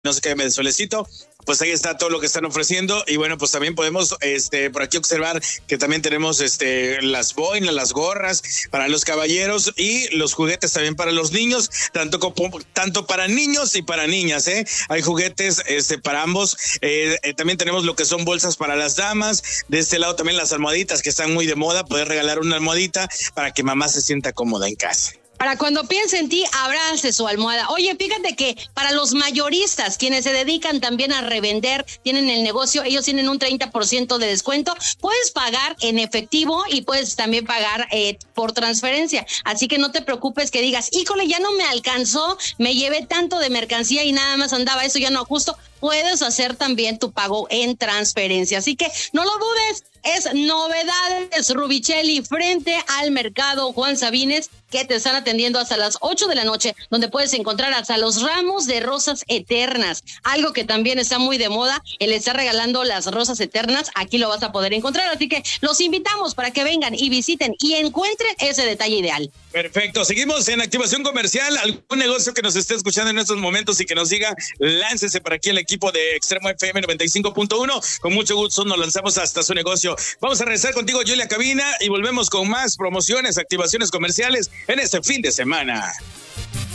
no se queme de solecito, pues ahí está todo lo que están ofreciendo. Y bueno, pues también podemos por aquí observar que también tenemos las boinas, las gorras para los caballeros y los juguetes también para los niños, tanto para niños y para niñas, hay juguetes para ambos. También tenemos lo que son bolsas para las damas, de este lado también las almohaditas que están muy de moda, poder regalar una almohadita para que mamá se sienta cómoda en casa. Para cuando piense en ti, abrace su almohada. Oye, fíjate que para los mayoristas, quienes se dedican también a revender, tienen el negocio, ellos tienen un 30% de descuento. Puedes pagar en efectivo y puedes también pagar por transferencia. Así que no te preocupes que digas, híjole, ya no me alcanzó, me llevé tanto de mercancía y nada más andaba eso, ya no justo. Puedes hacer también tu pago en transferencia. Así que no lo dudes, es Novedades Rubicelli frente al Mercado Juan Sabines, que te están atendiendo hasta las 8 de la noche, donde puedes encontrar hasta los ramos de rosas eternas. Algo que también está muy de moda, el estar regalando las rosas eternas, aquí lo vas a poder encontrar. Así que los invitamos para que vengan y visiten y encuentren ese detalle ideal. Perfecto, seguimos en activación comercial. Algún negocio que nos esté escuchando en estos momentos y que nos diga, láncese para aquí el equipo de Extremo FM 95.1. Con mucho gusto nos lanzamos hasta su negocio. Vamos a regresar contigo, Julia Cabina, y volvemos con más promociones, activaciones comerciales en este fin de semana.